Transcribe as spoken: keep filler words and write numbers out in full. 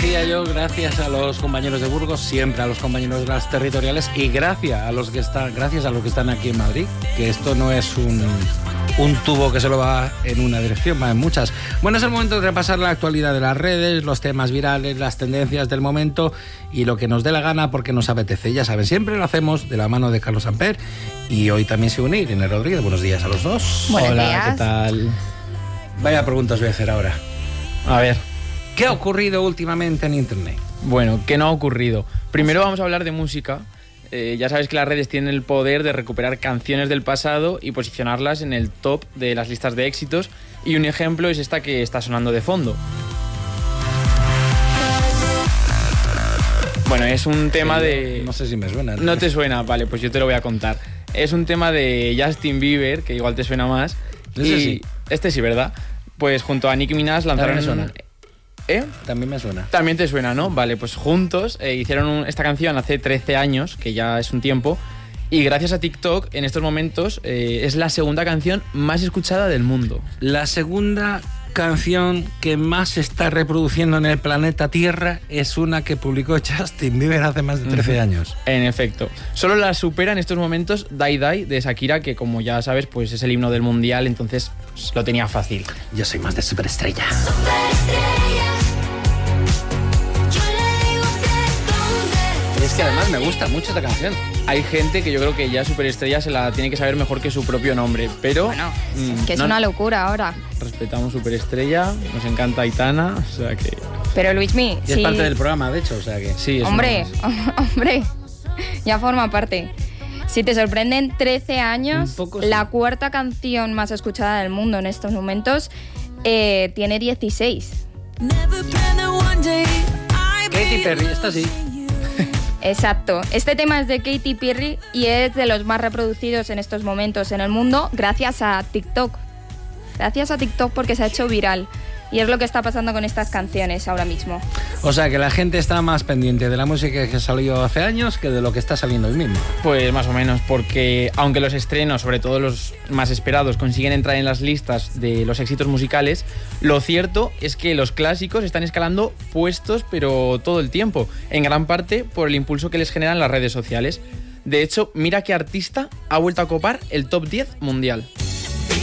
decía yo, gracias a los compañeros de Burgos, siempre a los compañeros de las territoriales y gracias a los que están, gracias a los que están aquí en Madrid, que esto no es un, un tubo que solo va en una dirección, va en muchas. Bueno, es el momento de repasar la actualidad de las redes, los temas virales, las tendencias del momento y lo que nos dé la gana porque nos apetece. Ya saben, siempre lo hacemos de la mano de Carlos Amper y hoy también se une Irene Rodríguez. Buenos días a los dos. Buenos Hola, días. ¿qué tal? Vaya preguntas voy a hacer ahora. A ver, ¿Qué ha ocurrido últimamente en Internet? bueno, ¿qué no ha ocurrido? Primero vamos a hablar de música. Eh, ya sabes que las redes tienen el poder de recuperar canciones del pasado y posicionarlas en el top de las listas de éxitos. Y un ejemplo es esta que está sonando de fondo. Bueno, es un tema de... No sé si me suena. No te suena, vale, pues yo te lo voy a contar. Es un tema de Justin Bieber, que igual te suena más. Ese y sí. Este sí, ¿verdad? Pues junto a Nicki Minaj lanzaron... También me suena. ¿Eh? También me suena. También te suena, ¿no? Vale, pues juntos eh, hicieron un- esta canción hace trece años, que ya es un tiempo, y gracias a TikTok, en estos momentos, eh, es la segunda canción más escuchada del mundo. La segunda canción que más se está reproduciendo en el planeta Tierra es una que publicó Justin Bieber hace más de trece años. En efecto. Solo la supera en estos momentos Die Die de Shakira, que como ya sabes, pues es el himno del mundial, entonces pues, lo tenía fácil. Yo soy más de superestrella. Y es que además me gusta mucho esta canción. Hay gente que yo creo que ya Superestrella se la tiene que saber mejor que su propio nombre, pero Bueno, mm, que es no- una locura ahora. respetamos Superestrella, nos encanta Aitana, o sea que Pero Luismi, Y es sí, parte del programa, de hecho, o sea que... sí, es hombre, una- hombre, ya forma parte. Si te sorprenden trece años, Un poco sí. la cuarta canción más escuchada del mundo en estos momentos eh, tiene dieciséis. Katy Perry, esta sí. Exacto. Este tema es de Katy Perry y es de los más reproducidos en estos momentos en el mundo gracias a TikTok. Gracias a TikTok porque se ha hecho viral. Y es lo que está pasando con estas canciones ahora mismo. O sea que la gente está más pendiente de la música que salió hace años que de lo que está saliendo hoy mismo. Pues más o menos, porque aunque los estrenos, sobre todo los más esperados, consiguen entrar en las listas de los éxitos musicales, lo cierto es que los clásicos están escalando puestos, pero todo el tiempo, en gran parte por el impulso que les generan las redes sociales. De hecho, mira qué artista ha vuelto a copar el top diez mundial.